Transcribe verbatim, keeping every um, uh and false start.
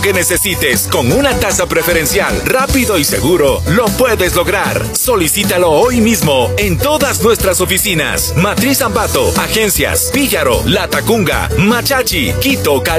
que necesites con una tasa preferencial, rápido y seguro, lo puedes lograr. Solicítalo hoy mismo en todas nuestras oficinas. Matriz Ambato, Agencias, Píllaro, La Tacunga, Machachi, Quito, Cali.